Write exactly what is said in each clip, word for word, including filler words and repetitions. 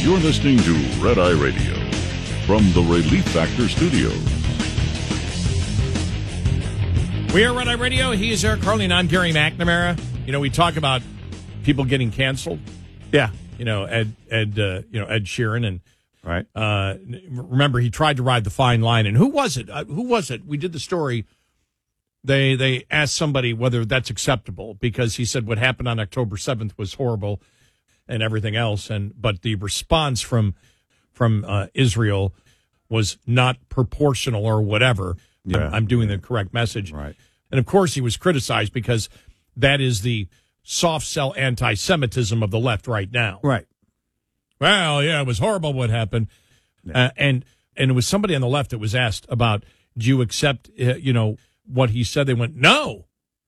You're listening to Red Eye Radio from the Relief Factor Studios. We are Red Eye Radio. He is Eric Carly, and I'm Gary McNamara. You know, we talk about people getting canceled. Yeah. You know, Ed, Ed, uh, you know, Ed Sheeran, and right. Uh, remember, he tried to ride the fine line. And who was it? Uh, who was it? We did the story. They they asked somebody whether that's acceptable because he said what happened on October seventh was horrible and everything else. And but the response from from uh, Israel was not proportional or whatever. Yeah. I'm, I'm doing the correct message. Right. And of course, he was criticized because that is the soft sell anti-Semitism of the left right now. Right. Well, yeah, it was horrible what happened. Yeah. Uh, and and it was somebody on the left that was asked about, do you accept, uh, you know, what he said? They went, no.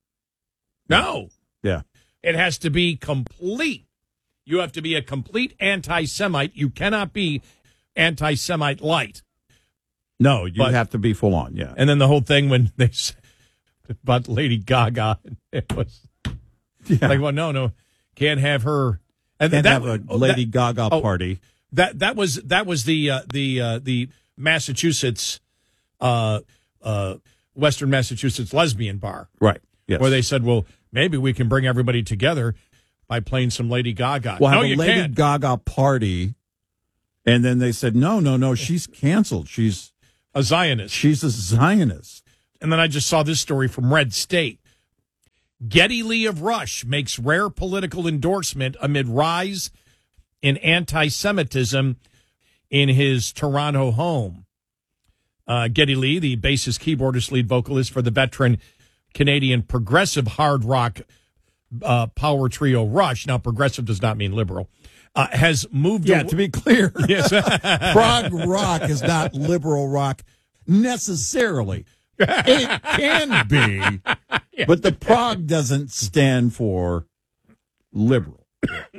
No. Yeah. It has to be complete. You have to be a complete anti-Semite. You cannot be anti-Semite light. No, you But- have to be full on, yeah. And then the whole thing when they said about Lady Gaga, it was yeah. like, well, no, no, can't have her. And Can't that, have a oh, Lady that- Gaga oh, party. That that was that was the uh, the uh, the Massachusetts, uh, uh, Western Massachusetts lesbian bar, Right, yes. where they said, well, maybe we can bring everybody together by playing some Lady Gaga. We'll no, have a you Lady can't. Gaga party. And then they said, no, no, no, she's canceled. She's A Zionist. she's a Zionist. And then I just saw this story from Red State. Geddy Lee of Rush makes rare political endorsement amid rise in anti-Semitism in his Toronto home. Uh, Geddy Lee, the bassist, keyboardist, lead vocalist for the veteran Canadian progressive hard rock uh, power trio Rush. Now, progressive does not mean liberal. Uh, has moved. Yeah, aw- to be clear, yes, prog rock is not liberal rock necessarily. It can be, but the prog doesn't stand for liberal.